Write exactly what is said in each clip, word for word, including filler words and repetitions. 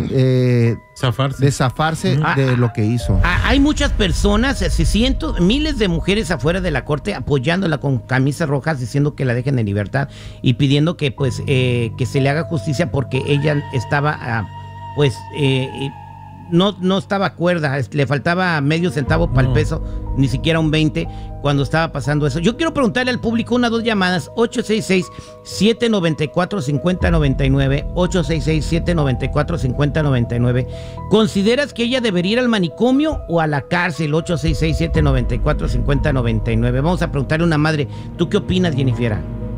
eh, zafarse, de zafarse Ah, de lo que hizo. Ah, hay muchas personas, eh, cientos, miles de mujeres afuera de la corte apoyándola con camisas rojas, diciendo que la dejen en libertad y pidiendo que pues eh, que se le haga justicia porque ella estaba ah, pues eh, eh, no, no estaba cuerda, es- le faltaba medio centavo para el No. peso, ni siquiera un veinte cuando estaba pasando eso. Yo quiero preguntarle al público una dos llamadas, ocho seis seis, siete nueve cuatro, cinco cero nueve nueve, ocho seis seis, siete nueve cuatro, cinco cero nueve nueve. ¿Consideras que ella debería ir al manicomio o a la cárcel? ocho seis seis, siete nueve cuatro, cinco cero nueve nueve. Vamos a preguntarle a una madre, ¿tú qué opinas, Jennifer?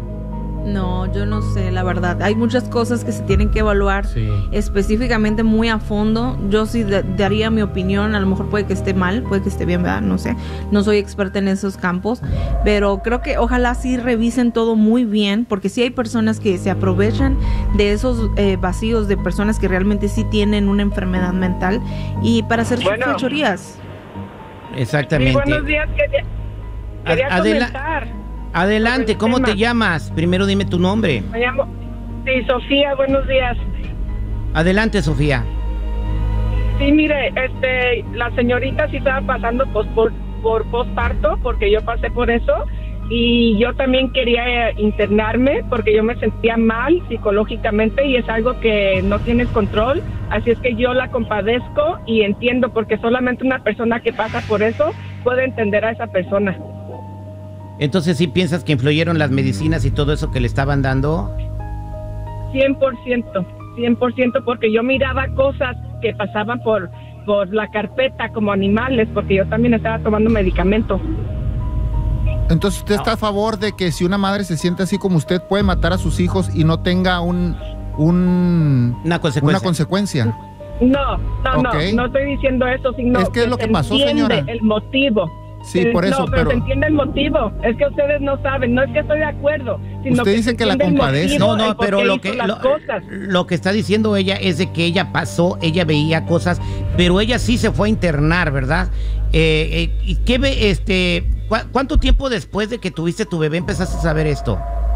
No, yo no sé, la verdad. Hay muchas cosas que se tienen que evaluar sí. específicamente muy a fondo. Yo sí da- daría mi opinión, a lo mejor puede que esté mal, puede que esté bien, ¿verdad? No sé, no soy experta en esos campos, pero creo que ojalá sí revisen todo muy bien, porque sí hay personas que se aprovechan de esos eh, vacíos de personas que realmente sí tienen una enfermedad mental y para hacer sus Bueno. fechorías. Exactamente. Sí, buenos días, quería, quería Ad- adela- comentar. Adelante, sobre el ¿cómo tema. te llamas? Primero dime tu nombre. Me llamo, sí, Sofía, buenos días. Adelante, Sofía. Sí, mire, este, la señorita sí estaba pasando pos- por, por posparto, porque yo pasé por eso, y yo también quería eh, internarme, porque yo me sentía mal psicológicamente, y es algo que no tienes control, así es que yo la compadezco y entiendo, porque solamente una persona que pasa por eso puede entender a esa persona. Entonces, ¿sí piensas que influyeron las medicinas y todo eso que le estaban dando? cien por ciento, cien por ciento, porque yo miraba cosas que pasaban por, por la carpeta como animales, porque yo también estaba tomando medicamento. Entonces, ¿usted está a favor de que si una madre se siente así como usted, puede matar a sus hijos y no tenga un, un Una consecuencia. una consecuencia? No, no, Ok. no, no estoy diciendo eso, sino Es que es lo que se pasó, entiende señora. el motivo. Sí, Eh, por eso, no, pero, pero- se entiende el motivo. Es que ustedes no saben, no es que estoy de acuerdo, sino Usted que dice se que la entiende el compadece. motivo, No, el no, por pero qué lo hizo que las lo, cosas. lo que está diciendo ella es de que ella pasó, ella veía cosas, pero ella sí se fue a internar, ¿verdad? Eh, eh, ¿y qué ve, este, cua- cuánto tiempo después de que tuviste tu bebé empezaste a saber esto?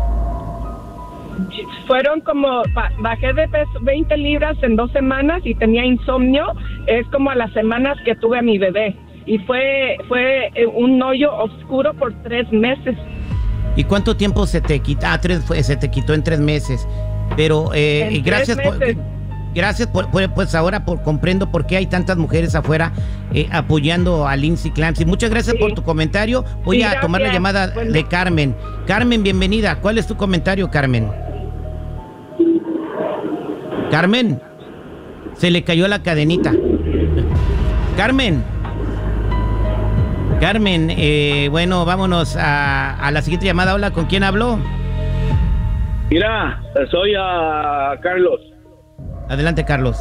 Fueron como, ba- bajé de peso veinte libras en dos semanas y tenía insomnio, es como a las semanas que tuve a mi bebé. Y fue, fue eh, un hoyo oscuro por tres meses. ¿Y cuánto tiempo se te quita? Ah, tres, fue- se te quitó en tres meses. Pero eh, En y gracias tres por, meses. gracias por, por- pues ahora por comprendo por qué hay tantas mujeres afuera eh, apoyando a Lindsay Clancy. Muchas gracias Sí. por tu comentario. Voy Sí, a tomar la gracias. llamada Bueno. de Carmen. Carmen, bienvenida. ¿Cuál es tu comentario, Carmen? Carmen, se le cayó la cadenita. Carmen. Carmen, eh, bueno, vámonos a, a la siguiente llamada. Hola, ¿con quién habló? Mira, soy a Carlos. Adelante, Carlos.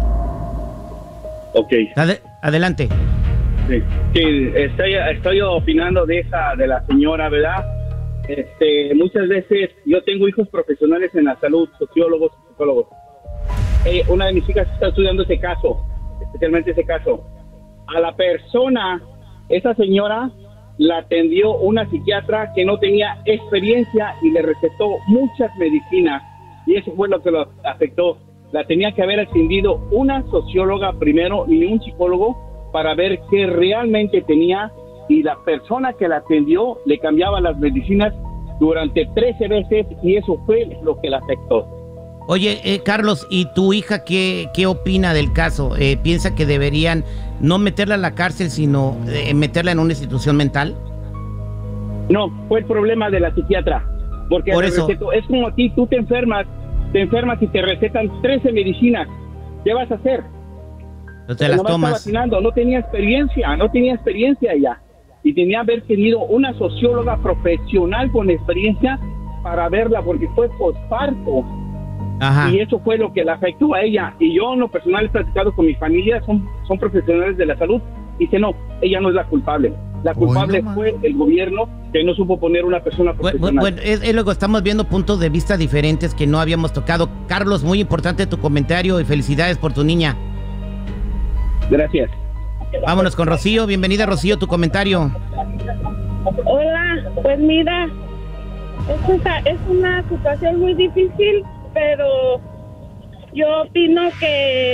Ok. Ade- adelante. Sí, sí, estoy, estoy opinando de esa, de la señora, ¿verdad? Este, muchas veces yo tengo hijos profesionales en la salud, sociólogos, psicólogos. Eh, una de mis hijas está estudiando ese caso, especialmente ese caso. A la persona, esa señora la atendió una psiquiatra que no tenía experiencia y le recetó muchas medicinas y eso fue lo que lo afectó. La tenía que haber atendido una socióloga primero y un psicólogo para ver qué realmente tenía y la persona que la atendió le cambiaba las medicinas durante trece veces y eso fue lo que la afectó. Oye, eh, Carlos, ¿y tu hija qué, qué opina del caso? Eh, ¿Piensa que deberían no meterla a la cárcel, sino eh, meterla en una institución mental? No, fue el problema de la psiquiatra. Porque Por le eso- recetó- es como a ti, tú te enfermas, te enfermas y te recetan trece medicinas. ¿Qué vas a hacer? No te las Nomás estaba tomas. vacilando, no tenía experiencia, no tenía experiencia ella. Y tenía que haber tenido una socióloga profesional con experiencia para verla, porque fue posparto. Ajá. Y eso fue lo que la afectó a ella. Y yo en lo personal he platicado con mi familia, son, son profesionales de la salud, y dice no, ella no es la culpable. La culpable no, fue el gobierno que no supo poner una persona Bu- bu- profesional. Bueno, es, es luego estamos viendo puntos de vista diferentes que no habíamos tocado. Carlos, muy importante tu comentario y felicidades por tu niña. Gracias. Vámonos con Rocío. Bienvenida, Rocío, tu comentario. Hola, pues mira, es, esa- es una situación muy difícil, pero yo opino que